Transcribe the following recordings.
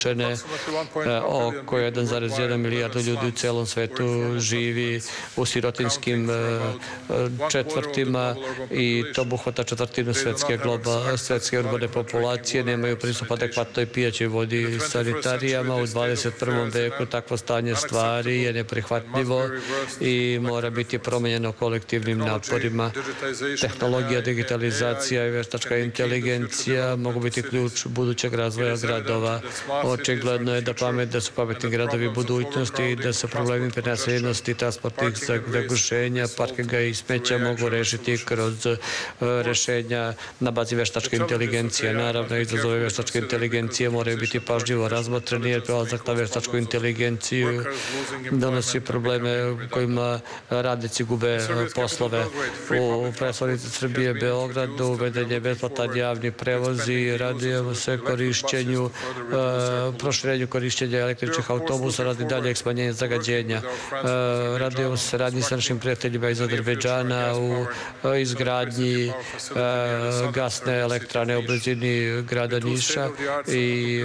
oko 1,1 milijarda ljudi u celom svetu živi u sirotinskim četvrtima i to obuhvata četvrtinu svetske urbane populacije, nemaju pristup adekvatnoj pijaćoj vodi i sanitarijama. U 21. veku takvo stanje stvari je neprihvatljivo i mora biti promenjeno kolektivnim naporima. Tehnologija, digitalizacija i veštačka inteligencija mogu biti ključ budućeg razvoja gradova. Očigledno je da su pametni gradovi budućnosti i da se problemi prenaseljenosti, transportnih zagušenja, parkinga i smeća mogu rešiti kroz rešenja na bazi veštačke inteligencije. Naravno, izazove veštačke inteligencije moraju biti pažljivo razmotreni jer prelazak na veštačku inteligenciju donosi probleme u kojima radnici gube poslove. U prestonici Srbije, Beogradu, uveden je besplatan javni prevoz i radujemo se proširenju korišćenja električnih autobusa radi daljeg smanjenja zagađenja. Radujemo se saradnji sa našim prijateljima iz Azerbejdžana u izgradnji gasne elektrane u blizini grada Niša i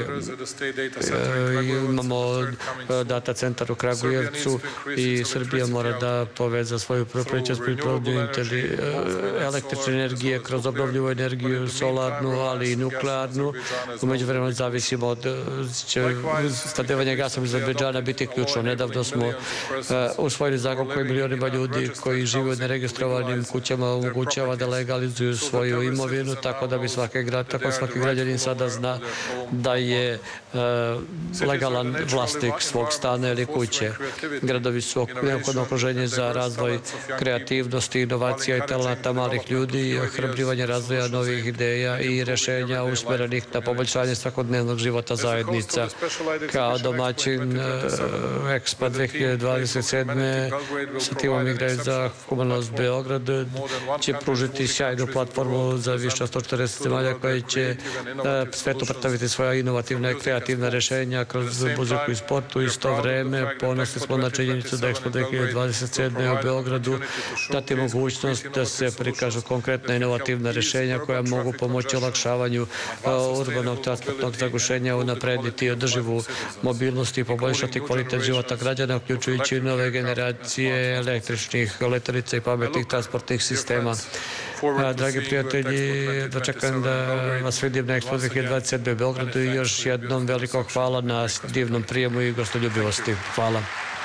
imamo data centar u Kragujevcu i Srbija mora da poveza svoju prećnost pri proizvodnju električne energije kroz obnovljivu energiju, solarnu, ali i nuklearnu. U međuvremenu zavisimo od snabdevanja gasom iz Azerbejdžana biti ključno. Nedavno smo usvojili zakon koji milionima ljudi koji žive u neregistrovanim kućama omogućava da legalizuju svoju imovinu, tako da bi svaki građanin sada zna da je legalan vlasnik svog stana ili kuće. Gradovi su neophodno okruženje za razvoj kreativnosti, inovacija i talenta malih ljudi i ohrabrivanje razvoja novih ideja i rešenja usmerenih na poboljšanje svakodnevnog života zajednica. Kao domaćin Expo 2027. sa timom Igraju za humanost Beograd će pružiti sjajnu platformu za više od 140 zemalja koje će svetu predstaviti svoja inovativna i kreativna rešenja kroz muziku i sportu. U isto vreme ponosni smo na činjenicu da Expo 2027. u Beogradu dati mogućnost da se prikažu konkretna inovativna rešenja koja mogu pomoći olakšavanju urbanog transportnog zagušenja, unaprediti održivu mobilnost i poboljšati kvalitet života građana, uključujući nove generacije električnih letelica i pametnih transportnih sistema. Dragi prijatelji, dočekam da vas vidim na Expo 2027. u Beogradu i još jednom veliko hvala na divnom prijemu i gostoljubivosti. Hvala.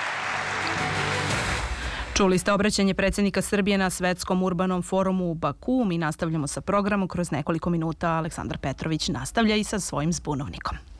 Čuli ste obraćanje predsjednika Srbije na Svetskom urbanom forumu u Baku. Mi nastavljamo sa programom kroz nekoliko minuta. Aleksandar Petrović nastavlja i sa svojim zbunovnikom.